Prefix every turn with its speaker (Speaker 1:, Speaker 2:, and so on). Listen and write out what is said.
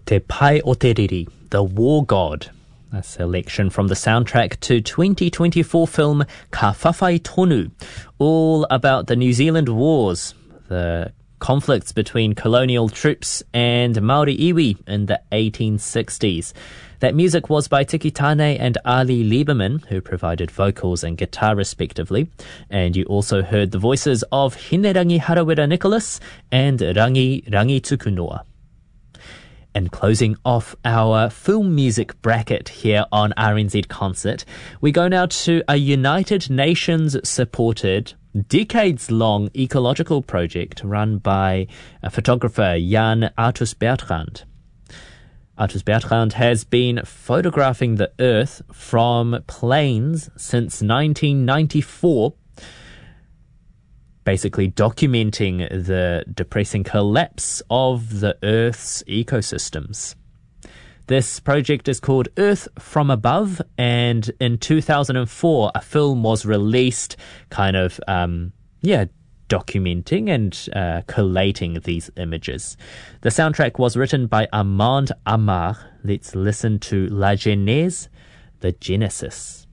Speaker 1: Te Pai o Te Riri, The War God, a selection from the soundtrack to 2024 film Ka Whawhai Tonu, all about the New Zealand wars, the conflicts between colonial troops and Māori iwi in the 1860s. That music was by Tiki Tane and Ali Lieberman, who provided vocals and guitar respectively. And you also heard the voices of Hinerangi Harawira Nicholas and Rangi Tukunoa. And closing off our film music bracket here on RNZ Concert, we go now to a United Nations-supported, decades-long ecological project run by a photographer, Jan Artus Bertrand. Artus Bertrand has been photographing the Earth from planes since 1994, basically documenting the depressing collapse of the Earth's ecosystems. This project is called Earth from Above, and in 2004 a film was released documenting and collating these images. The soundtrack was written by Armand Amar. Let's listen to La Genèse, the Genesis.